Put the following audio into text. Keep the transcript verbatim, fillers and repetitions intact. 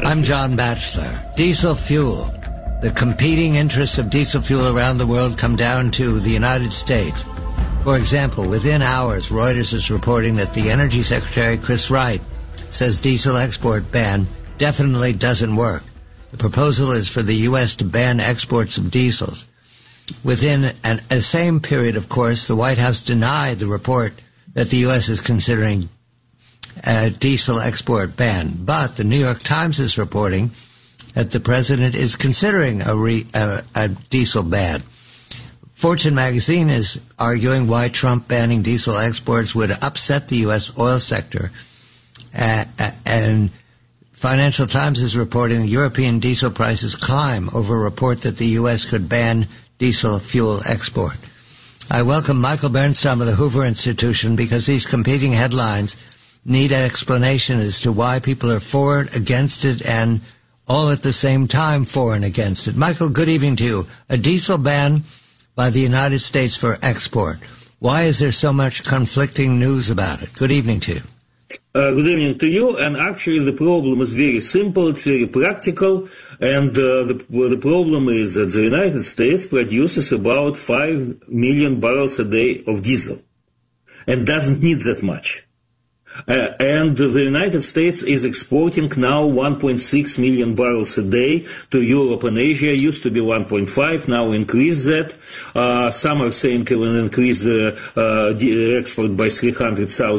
I'm John Batchelor. Diesel fuel. The competing interests of diesel fuel around the world come down to the United States. For example, within hours, Reuters is reporting that the Energy Secretary, Chris Wright, says diesel export ban definitely doesn't work. The proposal is for the U S to ban exports of diesels. Within an, a same period, of course, the White House denied the report that the U S is considering a diesel export ban. But the New York Times is reporting that the president is considering a, re, a, a diesel ban. Fortune magazine is arguing why Trump banning diesel exports would upset the U S oil sector. Uh, and Financial Times is reporting European diesel prices climb over a report that the U S could ban diesel fuel export. I welcome Michael Bernstein of the Hoover Institution because these competing headlines need an explanation as to why people are for it, against it, and all at the same time for and against it. Michael, good evening to you. A diesel ban by the United States for export. Why is there so much conflicting news about it? Good evening to you. Uh, good evening to you. And actually the problem is very simple, it's very practical, and uh, the, well, the problem is that the United States produces about five million barrels a day of diesel and doesn't need that much. Uh, and the United States is exporting now one point six million barrels a day to Europe and Asia. Used to be one point five, now increase that. Uh, some are saying it will increase the uh, export by three hundred thousand